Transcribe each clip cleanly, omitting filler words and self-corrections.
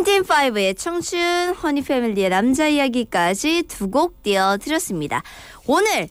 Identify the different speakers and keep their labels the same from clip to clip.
Speaker 1: 나인틴파이브의 청춘, 허니패밀리의 남자 이야기까지 두 곡 띄워드렸습니다. 오늘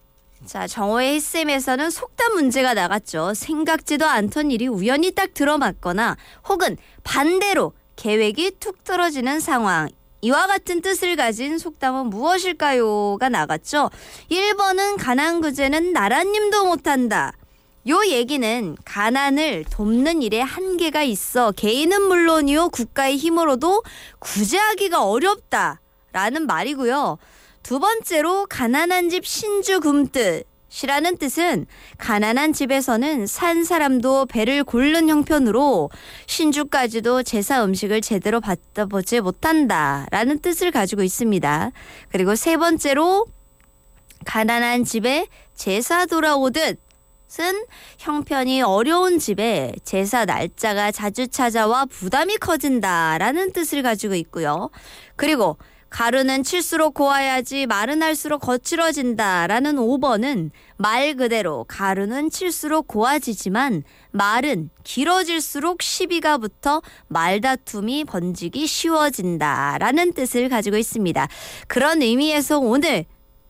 Speaker 1: 정오의 히쌤에서는 속담 문제가 나갔죠. 생각지도 않던 일이 우연히 딱 들어맞거나 혹은 반대로 계획이 툭 떨어지는 상황. 이와 같은 뜻을 가진 속담은 무엇일까요?가 나갔죠. 1번은 가난 구제는 나라님도 못한다. 요 얘기는 가난을 돕는 일에 한계가 있어 개인은 물론이요 국가의 힘으로도 구제하기가 어렵다라는 말이고요. 두 번째로 가난한 집 신주 굶듯이라는 뜻은 가난한 집에서는 산 사람도 배를 고른 형편으로 신주까지도 제사 음식을 제대로 받아보지 못한다라는 뜻을 가지고 있습니다. 그리고 세 번째로 가난한 집에 제사 돌아오듯 은 형편이 어려운 집에 제사 날짜가 자주 찾아와 부담이 커진다라는 뜻을 가지고 있고요. 그리고 가루는 칠수록 고와야지 말은 할수록 거칠어진다라는 5번은 말 그대로 가루는 칠수록 고와지지만 말은 길어질수록 시비가 붙어 말다툼이 번지기 쉬워진다라는 뜻을 가지고 있습니다. 그런 의미에서 오늘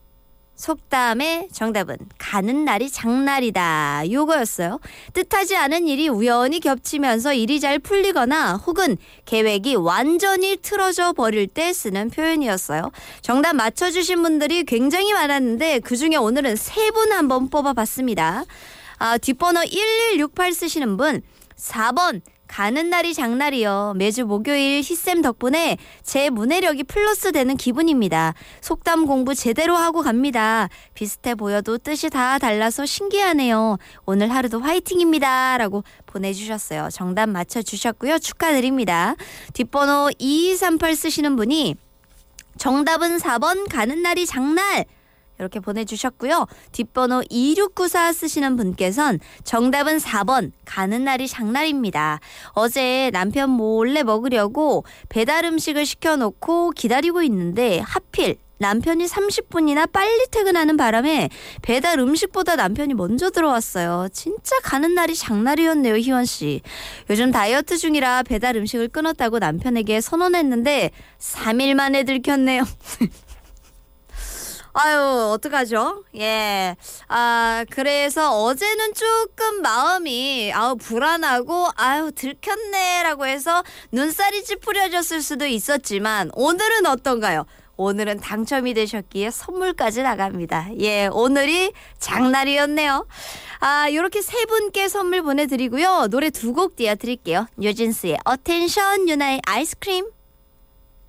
Speaker 1: 속담의 정답은 가는 날이 장날이다 요거였어요. 뜻하지 않은 일이 우연히 겹치면서 일이 잘 풀리거나 혹은 계획이 완전히 틀어져 버릴 때 쓰는 표현이었어요. 정답 맞춰주신 분들이 굉장히 많았는데 그중에 오늘은 3분 한번 뽑아봤습니다. 뒷번호 1168 쓰시는 분 4번 가는 날이 장날이요. 매주 목요일 히쌤 덕분에 제 문해력이 플러스 되는 기분입니다. 속담 공부 제대로 하고 갑니다. 비슷해 보여도 뜻이 다 달라서 신기하네요. 오늘 하루도 화이팅입니다. 라고 보내주셨어요. 정답 맞춰주셨고요. 축하드립니다. 뒷번호 2238 쓰시는 분이 정답은 4번 가는 날이 장날. 이렇게 보내주셨고요. 뒷번호 2694 쓰시는 분께서는 정답은 4번 가는 날이 장날입니다. 어제 남편 몰래 먹으려고 배달 음식을 시켜놓고 기다리고 있는데 하필 남편이 30분이나 빨리 퇴근하는 바람에 배달 음식보다 남편이 먼저 들어왔어요. 진짜 가는 날이 장날이었네요. 희원씨. 요즘 다이어트 중이라 배달 음식을 끊었다고 남편에게 선언했는데 3일 만에 들켰네요. 아유, 어떡하죠? 예. 그래서 어제는 조금 마음이, 불안하고, 들켰네라고 해서 눈살이 찌푸려졌을 수도 있었지만, 오늘은 어떤가요? 오늘은 당첨이 되셨기에 선물까지 나갑니다. 예, 오늘이 장날이었네요. 요렇게 3분께 선물 보내드리고요. 노래 2곡 띄워드릴게요. 뉴진스의 어텐션, 유나의 아이스크림.